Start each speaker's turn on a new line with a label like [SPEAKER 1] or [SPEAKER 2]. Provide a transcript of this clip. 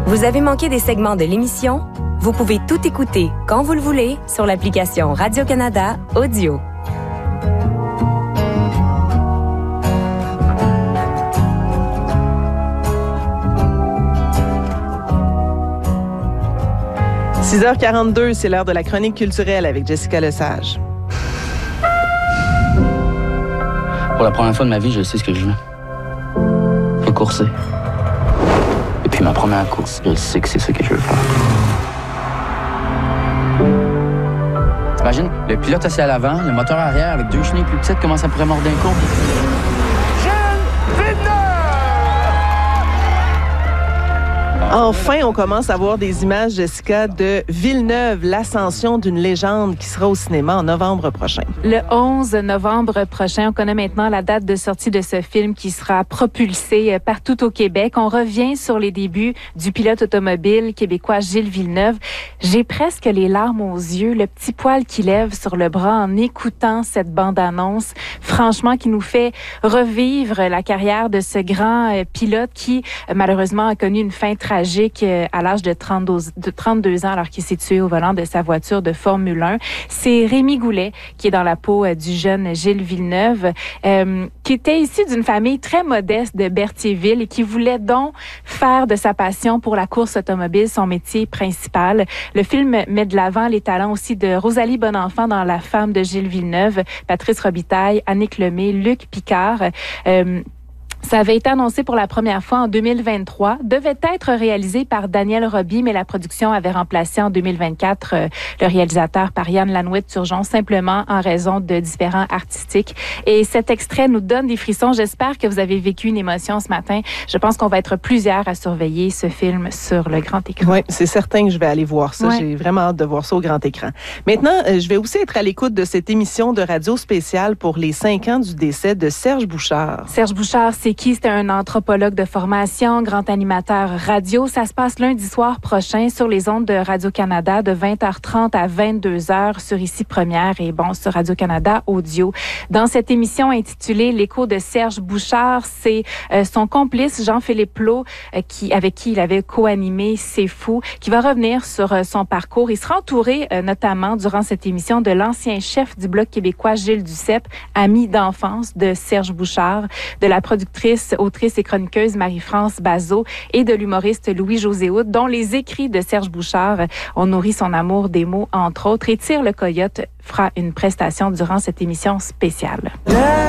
[SPEAKER 1] Vous avez manqué des segments de l'émission? Vous pouvez tout écouter quand vous le voulez sur l'application Radio-Canada Audio. «
[SPEAKER 2] 6h42, c'est l'heure de la chronique culturelle avec Jessica Lesage.
[SPEAKER 3] Pour la première fois de ma vie, je sais ce que je veux. Je veux courser. Et puis ma première course, je sais que c'est ça que je veux faire. T'imagines, le pilote assis à l'avant, le moteur arrière avec 2 chenilles plus petites, comment ça pourrait mordre un coup?
[SPEAKER 2] Enfin, on commence à voir des images, Jessica, de Villeneuve, l'ascension d'une légende qui sera au cinéma en novembre prochain.
[SPEAKER 4] Le 11 novembre prochain, on connaît maintenant la date de sortie de ce film qui sera propulsé partout au Québec. On revient sur les débuts du pilote automobile québécois Gilles Villeneuve. J'ai presque les larmes aux yeux, le petit poil qui lève sur le bras en écoutant cette bande-annonce, franchement, qui nous fait revivre la carrière de ce grand pilote qui, malheureusement, a connu une fin tragique à l'âge de 32 ans alors qu'il s'est tué au volant de sa voiture de Formule 1. C'est Rémi Goulet qui est dans la peau du jeune Gilles Villeneuve, qui était issu d'une famille très modeste de Berthierville et qui voulait donc faire de sa passion pour la course automobile son métier principal. Le film met de l'avant les talents aussi de Rosalie Bonenfant dans La femme de Gilles Villeneuve, Patrice Robitaille, Annick Lemay, Luc Picard. Ça avait été annoncé pour la première fois en 2023, devait être réalisé par Daniel Roby, mais la production avait remplacé en 2024 le réalisateur par Yann Lanouette-Turgeon, simplement en raison de différents artistiques. Et cet extrait nous donne des frissons. J'espère que vous avez vécu une émotion ce matin. Je pense qu'on va être plusieurs à surveiller ce film sur le grand écran.
[SPEAKER 2] Oui, c'est certain que je vais aller voir ça. Ouais. J'ai vraiment hâte de voir ça au grand écran. Maintenant, je vais aussi être à l'écoute de cette émission de radio spéciale pour les 5 ans du décès de Serge Bouchard.
[SPEAKER 4] Serge Bouchard, c'est c'est un anthropologue de formation, grand animateur radio. Ça se passe lundi soir prochain sur les ondes de Radio-Canada de 20h30 à 22h sur Ici Première et sur Radio-Canada Audio. Dans cette émission intitulée L'écho de Serge Bouchard, c'est son complice Jean-Philippe Plot avec qui il avait co-animé C'est fou, qui va revenir sur son parcours. Il sera entouré notamment durant cette émission de l'ancien chef du Bloc québécois Gilles Duceppe, ami d'enfance de Serge Bouchard, de la productrice, autrice et chroniqueuse Marie-France Bazot et de l'humoriste Louis-José Hood, dont les écrits de Serge Bouchard ont nourri son amour des mots, entre autres. Et Tire le Coyote fera une prestation durant cette émission spéciale.